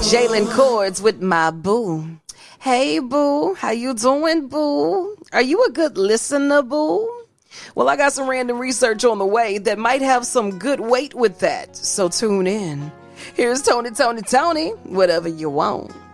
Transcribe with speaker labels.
Speaker 1: Jalen Cords with My Boo. Hey, boo. How you doing, boo? Are you a good listener, boo? Well, I got some random research on the way that might have some good weight with that. So tune in. Here's Tony, whatever you want.